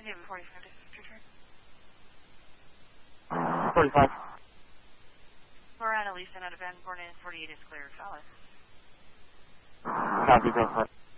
David 45 to return. 45. Loretta Lisa out of Van Born 48 is clear. Fellas. Copy, go for it.